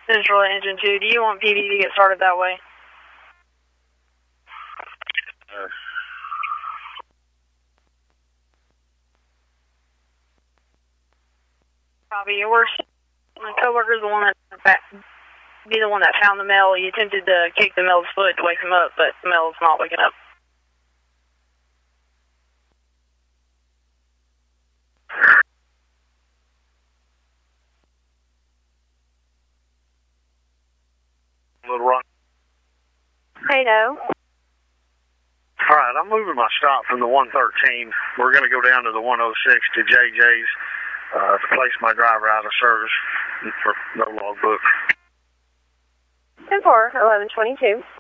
Central Engine 2, do you want PD to get started that way? Copy. Your worst. My coworker's the one that be the one that found the male. He attempted to kick the male's foot to wake him up, but the male's not waking up. Little Rock. Hey, no. All right, I'm moving my stop from the 113. We're going to go down to the 106 to JJ's to place my driver out of service for no logbook. 10-4, 1122.